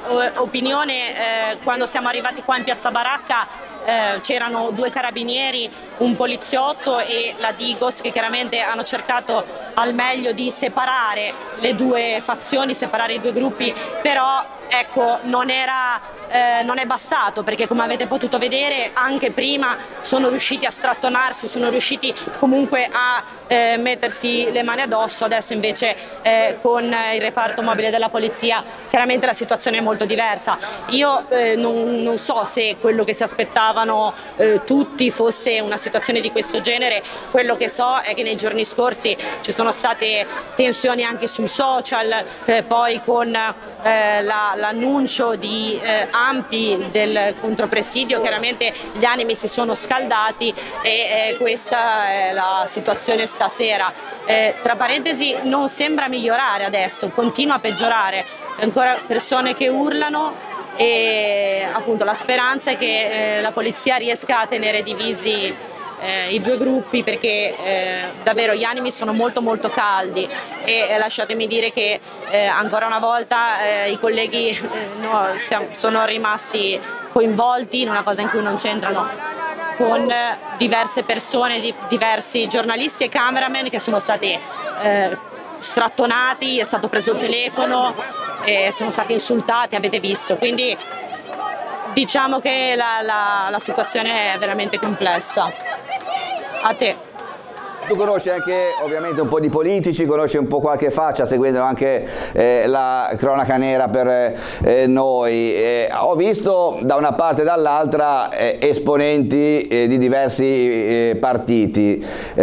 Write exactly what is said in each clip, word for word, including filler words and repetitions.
eh, opinione, eh, quando siamo arrivati qua in Piazza Baracca eh, c'erano due carabinieri, un poliziotto e la Digos che chiaramente hanno cercato al meglio di separare le due fazioni, separare i due gruppi, però ecco, non, era, eh, non è bastato, perché come avete potuto vedere anche prima sono riusciti a strattonarsi, sono riusciti comunque a eh, mettersi le mani addosso. Adesso invece eh, con il reparto mobile della polizia chiaramente la situazione è molto diversa. Io eh, non, non so se quello che si aspettavano eh, tutti fosse una situazione di questo genere. Quello che so è che nei giorni scorsi ci sono state tensioni anche sui social, eh, poi con eh, la l'annuncio di eh, Ampi del contropresidio, chiaramente gli animi si sono scaldati e eh, questa è la situazione stasera. Eh, tra parentesi, non sembra migliorare adesso, continua a peggiorare, ancora persone che urlano e appunto la speranza è che eh, la polizia riesca a tenere divisi Eh, i due gruppi, perché eh, davvero gli animi sono molto molto caldi e eh, lasciatemi dire che eh, ancora una volta eh, i colleghi eh, no, siamo, sono rimasti coinvolti in una cosa in cui non c'entrano, con eh, diverse persone, di, diversi giornalisti e cameraman che sono stati eh, strattonati, è stato preso il telefono, eh, sono stati insultati, avete visto, quindi diciamo che la, la, la situazione è veramente complessa. A te. Tu conosci anche ovviamente un po' di politici, conosci un po' qualche faccia seguendo anche eh, la cronaca nera per eh, noi. Eh, ho visto da una parte e dall'altra eh, esponenti eh, di diversi eh, partiti.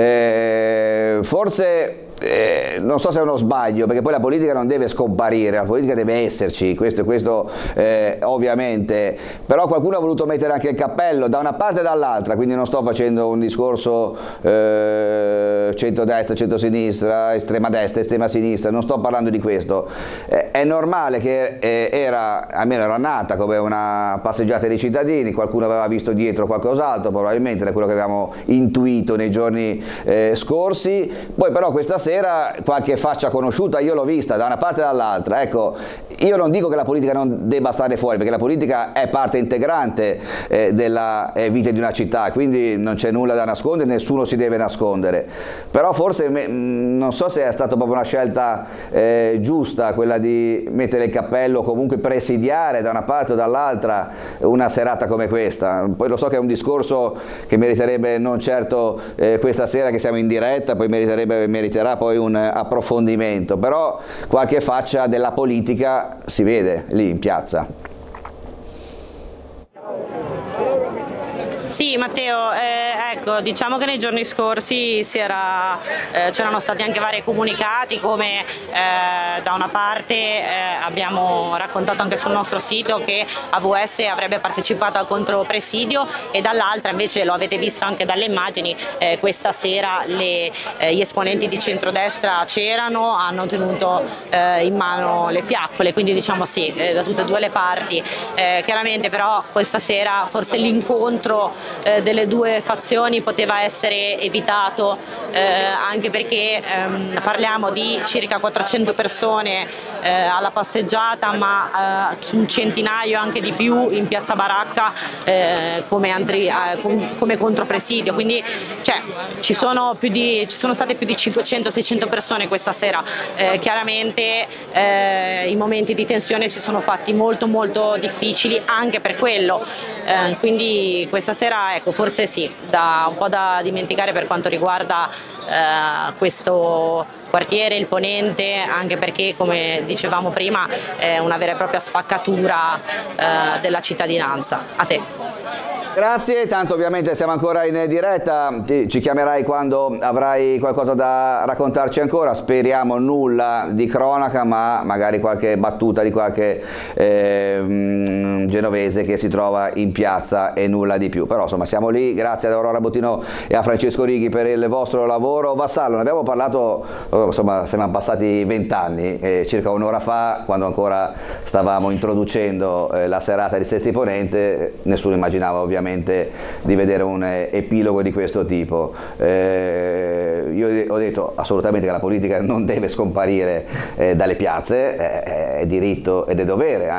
Eh, forse Eh, non so se è uno sbaglio, perché poi la politica non deve scomparire, la politica deve esserci, questo, questo eh, ovviamente, però qualcuno ha voluto mettere anche il cappello da una parte e dall'altra, quindi non sto facendo un discorso eh, centrodestra, centrosinistra, estrema destra, estrema sinistra, non sto parlando di questo. Eh, è normale che eh, era, almeno era nata come una passeggiata dei cittadini, qualcuno aveva visto dietro qualcos'altro, probabilmente da quello che avevamo intuito nei giorni eh, scorsi, poi però questa sera qualche faccia conosciuta io l'ho vista da una parte e dall'altra. Ecco, io non dico che la politica non debba stare fuori, perché la politica è parte integrante eh, della eh, vita di una città, quindi non c'è nulla da nascondere, nessuno si deve nascondere, però forse me, non so se è stata proprio una scelta eh, giusta quella di mettere il cappello, comunque presidiare da una parte o dall'altra una serata come questa. Poi lo so che è un discorso che meriterebbe non certo eh, questa sera che siamo in diretta, poi meriterebbe, meriterà poi un approfondimento, però qualche faccia della politica si vede lì in piazza. Sì, Matteo, eh, ecco, diciamo che nei giorni scorsi si era, eh, c'erano stati anche vari comunicati, come eh, da una parte eh, abbiamo raccontato anche sul nostro sito che A V S avrebbe partecipato al contropresidio, e dall'altra invece, lo avete visto anche dalle immagini, eh, questa sera le, eh, gli esponenti di centrodestra c'erano, hanno tenuto eh, in mano le fiaccole, quindi diciamo sì, eh, da tutte e due le parti. Eh, chiaramente però questa sera forse l'incontro Eh, delle due fazioni poteva essere evitato, eh, anche perché ehm, parliamo di circa quattrocento persone eh, alla passeggiata, ma eh, un centinaio anche di più in Piazza Baracca eh, come, andri, eh, com, come contropresidio, quindi cioè, ci, sono più di, ci sono state più di cinquecento seicento persone questa sera. Eh, chiaramente eh, i momenti di tensione si sono fatti molto molto difficili anche per quello, eh, quindi questa sera ecco, forse sì, da, un po' da dimenticare per quanto riguarda eh, questo quartiere, il Ponente, anche perché, come dicevamo prima, è una vera e propria spaccatura eh, della cittadinanza. A te. Grazie, tanto ovviamente siamo ancora in diretta, ci chiamerai quando avrai qualcosa da raccontarci ancora, speriamo nulla di cronaca, ma magari qualche battuta di qualche eh, genovese che si trova in piazza e nulla di più, però insomma siamo lì. Grazie ad Aurora Bottino e a Francesco Righi per il vostro lavoro. Vassallo, ne abbiamo parlato, insomma siamo passati vent'anni, eh, circa un'ora fa, quando ancora stavamo introducendo eh, la serata di Sesti Ponente, nessuno immaginava ovviamente di vedere un epilogo di questo tipo. Eh, io ho detto assolutamente che la politica non deve scomparire eh, dalle piazze, è, è diritto ed è dovere